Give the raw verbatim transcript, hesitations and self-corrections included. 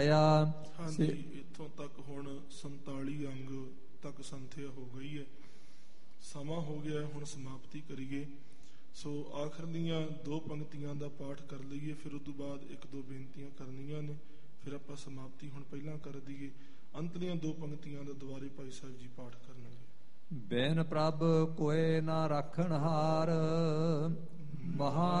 ਹਾਂਜੀ, ਇੱਥੋਂ ਤੱਕ ਹੁਣ ਸੰਤਾਲੀ ਅੰਗ ਤੱਕ ਸੰਥਿਆ ਹੋ ਗਈ ਹੈ। ਸਮਾਂ ਹੋ ਗਿਆ ਹੁਣ ਸਮਾਪਤੀ ਕਰੀਏ। ਸੋ ਆਖਰ ਦੀਆਂ ਦੋ ਪੰਕਤੀਆਂ ਦਾ ਪਾਠ ਕਰ ਲਈਏ, ਫਿਰ ਉਸ ਤੋਂ ਬਾਅਦ ਇੱਕ ਦੋ ਬੇਨਤੀਆਂ ਕਰਨੀਆਂ ਨੇ, ਫਿਰ ਆਪਾਂ ਸਮਾਪਤੀ ਹੁਣ ਪਹਿਲਾਂ ਕਰ ਦਈਏ। ਅੰਤਲੀਆਂ ਦੋ ਪੰਕਤੀਆਂ ਦਾ ਦੁਬਾਰੇ ਭਾਈ ਸਾਹਿਬ ਜੀ ਪਾਠ ਕਰਨਗੇ। ਬੇਨ ਪ੍ਰਭ ਕੋਏ ਨਾ ਰੱਖਣ ਹਾਰ, ਮਹਾ